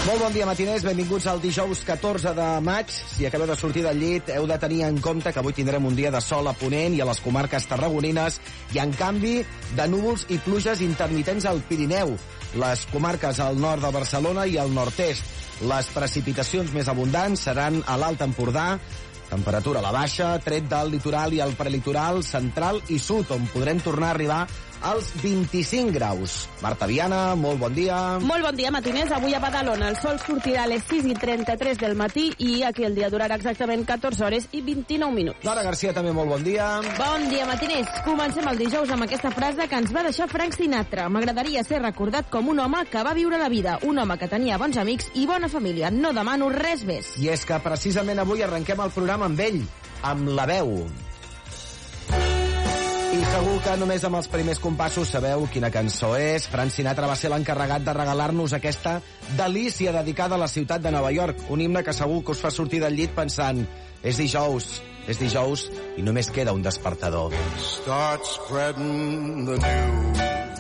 Molt bon dia, matiners. Benvinguts al dijous 14 de maig. Si acabeu de sortir del llit, heu de tenir en compte que avui tindrem un dia de sol a Ponent i a les comarques tarragonines i, en canvi, de núvols i pluges intermitents al Pirineu, les comarques al nord de Barcelona i al nord-est. Les precipitacions més abundants seran a l'Alt Empordà, temperatura a la baixa, tret del litoral i el prelitoral central i sud, on podrem tornar a arribar als 25 graus. Marta Viana, molt bon dia. Molt bon dia, matiners. Avui a Badalona el sol sortirà a les 6:33 del matí i aquí el dia durarà exactament 14 hores i 29 minuts. Laura Garcia, també molt bon dia. Bon dia, matiners. Comencem el dijous amb aquesta frase que ens va deixar Frank Sinatra. M'agradaria ser recordat com un home que va viure la vida, un home que tenia bons amics i bona família. No demano res més. I és que precisament avui arrenquem el programa amb ell, amb La Veu. I segur que només amb els primers compassos sabeu quina cançó és. Frank Sinatra va ser l'encarregat de regalar-nos aquesta delícia dedicada a la ciutat de Nova York. Un himne que segur que us fa sortir del llit pensant és dijous i només queda un despertador. Start spreading the news.